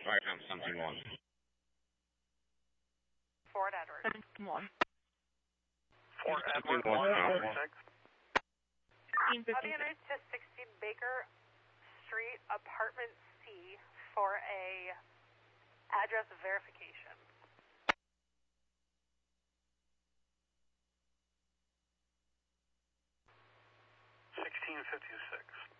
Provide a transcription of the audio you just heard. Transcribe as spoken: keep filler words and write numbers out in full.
Right on something one. Fort Edward. One. Fort Edward, one, one no. oh six. sixteen How do fifty you know to sixteen Baker Street, apartment C, for a address verification? sixteen fifty-six.